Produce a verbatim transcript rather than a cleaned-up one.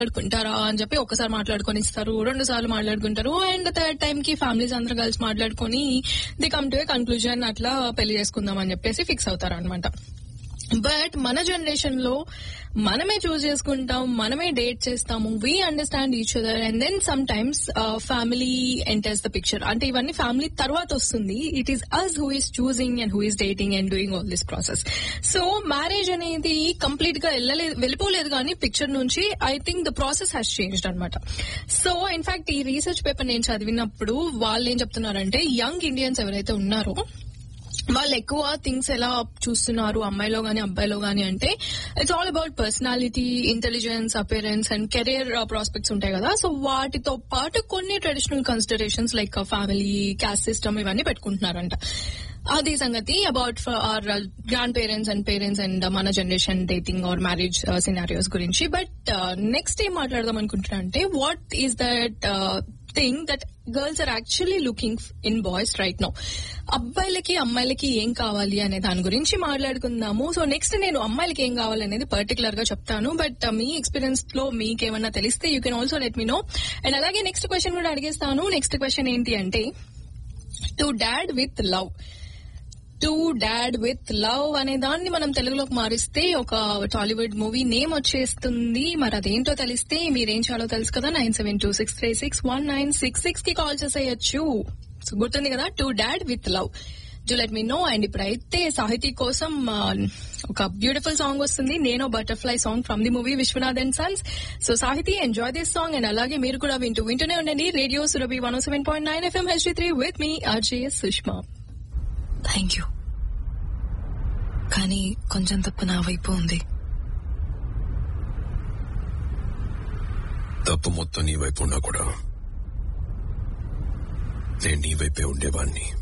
మాట్లాడుకుంటారా అని చెప్పి ఒకసారి మాట్లాడుకొని ఇస్తారు, రెండు సార్లు మాట్లాడుకుంటారు, అండ్ థర్డ్ టైం కి ఫ్యామిలీస్ అందరూ కలిసి మాట్లాడుకొని the come to A conclusion, అట్లా పెళ్లి చేసుకుందాం అని చెప్పేసి ఫిక్స్ అవుతారు అనమాట. బట్ మన జనరేషన్ లో మనమే చూస్ చేసుకుంటాం, మనమే డేట్ చేస్తాము, we understand each other, and then some times family enters the picture. అంటే ఇవన్నీ ఫ్యామిలీ తర్వాత వస్తుంది. It is us who is choosing and who is dating and doing all this process. So marriage అనేది complete గా వెళ్ళలేదు వెళ్ళిపోలేదు కానీ picture నుంచి I think the process has changed అనమాట. సో ఇన్ఫాక్ట్ ఈ రీసెర్చ్ పేపర్ నేను చదివినప్పుడు వాళ్ళు ఏం చెప్తున్నారంటే, యంగ్ ఇండియన్స్ ఎవరైతే ఉన్నారో వాళ్ళు ఎక్కువ థింగ్స్ ఎలా చూస్తున్నారు అమ్మాయిలో గానీ అబ్బాయిలో గానీ అంటే, it's all about personality, intelligence, appearance and career prospects ఉంటాయి కదా. సో వాటితో పాటు కొన్ని traditional considerations like family, caste system ఇవన్నీ పెట్టుకుంటున్నారంట. అది సంగతి about our grand parents and parents and మన generation dating or marriage scenarios గురించి. బట్ నెక్స్ట్ ఏం మాట్లాడదాం అనుకుంటున్నా అంటే, what is that thing that girls are actually looking in boys right now. అబ్బాయిలకి అమ్మాయిలకి ఏం కావాలి అనే దాని గురించి మాట్లాడుకుందాము. సో నెక్స్ట్ నేను అమ్మాయిలకి ఏం కావాలి అనేది పర్టికులర్ గా చెప్తాను, బట్ మీ ఎక్స్పీరియన్స్ లో మీకేమన్నా తెలిస్తే you can also let me no. And అలాగే నెక్స్ట్ క్వశ్చన్ కూడా అడిగేస్తాను. నెక్స్ట్ క్వశ్చన్ ఏంటి అంటే, to dad with love. To dad with love అనే దాన్ని మనం తెలుగులోకి మారిస్తే ఒక టాలీవుడ్ మూవీ నేమ్ వచ్చేస్తుంది. మరి అదేంటో తెలిస్తే మీరేం చేయాలో తెలుసు కదా. Nine seven two six three six one nine six six కి కాల్ చేసేయచ్చు. గుర్తుంది కదా, to dad with love. Do let me no. And ఇప్పుడైతే సాహితీ కోసం ఒక బ్యూటిఫుల్ సాంగ్ వస్తుంది, నేను butterfly song from the movie Vishwanath and Sons. So సాహితీ, ఎంజాయ్ దిస్ సాంగ్. అండ్ అలాగే మీరు కూడా వింటూ వింటూనే ఉండండి radio Surabhi one oh seven point nine FM H three with me RJ Sushma. Thank you. కానీ కొంచెం తప్పు నా వైపు ఉంది. తప్పు మొత్తం నీ వైపు ఉన్నా కూడా నేను నీ వైపే ఉండేవాణ్ణి.